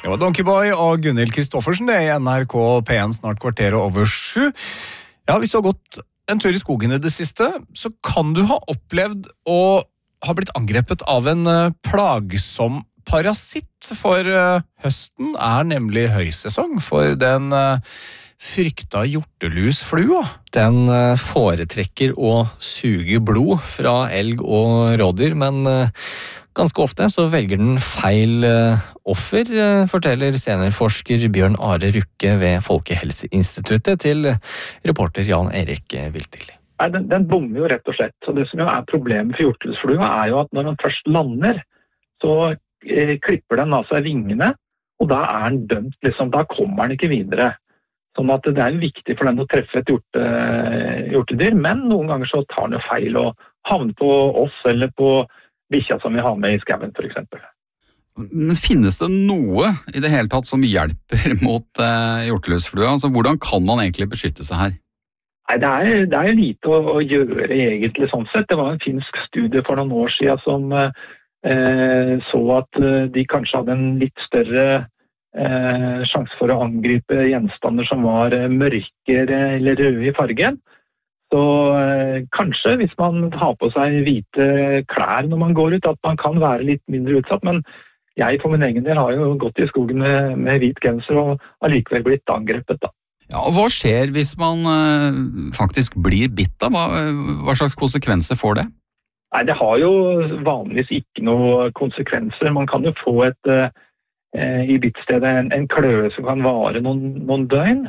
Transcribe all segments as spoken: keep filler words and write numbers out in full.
Det var Donkeyboy og Gunhild Kristoffersen det i N R K P en snart kvarteret over sju. Ja, hvis du har gått en tur i skogen i det siste, så kan du ha opplevd å ha blitt angrepet av en plagsom parasitt, for høsten er nemlig høysesong for den frykta hjortelusflua. Den foretrekker å suge blod fra elg og rådyr, men ganske ofte så velger den feil offer, forteller seniorforsker Bjørn Are Rukke ved Folkehelseinstituttet til reporter Jan Erik Viltil. Nei, den, den bommer jo rett og slett. Så det som jo er problemet for hjortelusflua er jo at når den først lander, så eh, klipper den av seg vingene, og da er den dømt, liksom, da kommer den ikke videre. Sånn at det er jo viktig for den å treffe et hjorte, hjortedyr, men noen ganger så tar den jo feil og havner på oss eller på bikkja som vi har med i skauen, for eksempel. Men finnes det noe i det hele tatt som hjelper mot eh, hjortelusflua? Altså, hvordan kan man egentlig beskytte seg her? Nei, det er, det er lite å, å gjøre egentlig sånn sett. Det var en finsk studie for noen år siden som eh, så at de kanskje hadde en litt større eh, sjanse for å angripe gjenstander som var mørkere eller røde i fargen. Så eh, kanskje hvis man har på seg hvite klær når man går ut, at man kan være litt mindre utsatt, men jeg for min egen del har jo gått i skogen med, med hvit genser og allikevel blitt angrepet da. Ja, og hva skjer hvis man uh, faktisk blir bitt da? Hva, hva slags konsekvenser får det? Nei, det har jo vanligvis ikke noen konsekvenser. Man kan jo få et, uh, i bittstedet en, en kløe som kan vare noen, noen døgn.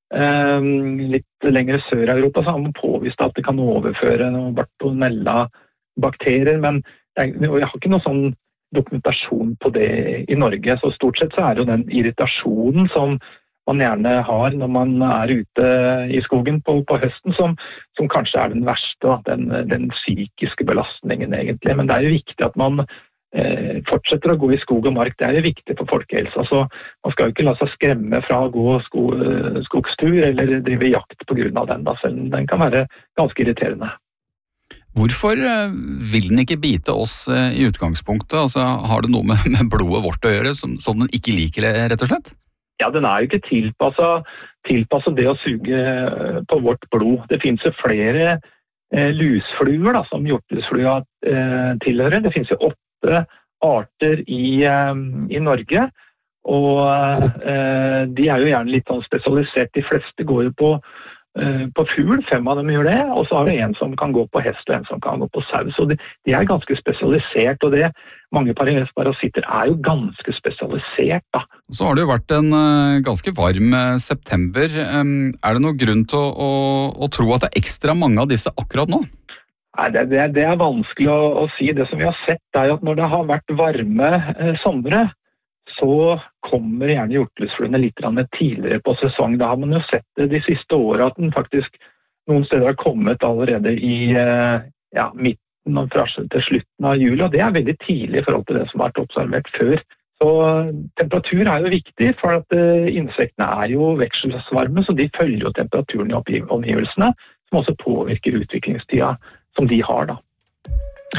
Um, litt lenger sør i Europa så har man påvist at det kan overføre noen bartonella-bakterier, men jeg, jeg har ikke noe sånn dokumentasjon på det i Norge, så stort sett så er det jo den irritasjonen som man gjerne har når man er ute i skogen på, på høsten, som, som kanskje er den verste, den, den psykiske belastningen egentlig. Men det er jo viktig at man eh, fortsetter å gå i skog og mark. Det er jo viktig for folkehelsa. Så man skal jo ikke la seg skremme fra å gå sko, skogstur eller drive jakt på grunn av den, da, selv den kan være ganske irriterende. Hvorfor vil den ikke bite oss i utgangspunktet? Altså, har det noe med, med blodet vårt å gjøre som, som den ikke liker, rett og slett? Ja, den er jo ikke tilpasset, tilpasset det å suge på vårt blod. Det finnes jo flere eh, lusfluer da, som hjortelusflua eh, tilhører. Det finnes jo åtte arter i, eh, i Norge, og eh, de er jo gjerne litt sånn spesialisert. De fleste går jo på, eh, på fugl, fem av dem gjør det, og så har vi en som kan gå på hest og en som kan gå på sau. Så de, de er ganske spesialisert, og det mange parasitter er jo ganske spesialisert da. Så har det jo vært en uh, ganske varm uh, september. Um, er det noen grunn til å, å, å tro at det er ekstra mange av disse akkurat nå? Nei, det, det, det er vanskelig å, å si. Det som vi har sett er at når det har vært varme eh, somre, så kommer gjerne hjortelusfluene litt tidligere på sesong. Da har man jo sett det de siste årene at den faktisk noen steder har kommet allerede i eh, ja, midten fra til slutten av juli, og det er veldig tidlig i forhold til det som har vært observert før. Så temperatur er jo viktig, for at uh, insektene er jo vekselsvarme, så de følger jo temperaturen i omgivelsene, som også påvirker utviklingstida som de har da.